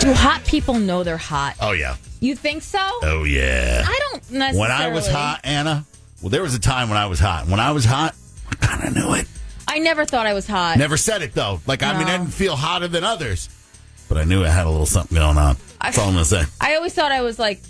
Do hot people know they're hot? Oh, yeah. You think so? Oh, yeah. I don't necessarily. When I was hot, Anna, well, there was a time when I was hot. When I was hot, I kind of knew it. I never thought I was hot. Never said it, though. Like, I mean, I No. didn't feel hotter than others. But I knew I had a little something going on. That's all I'm going to say. I always thought I was like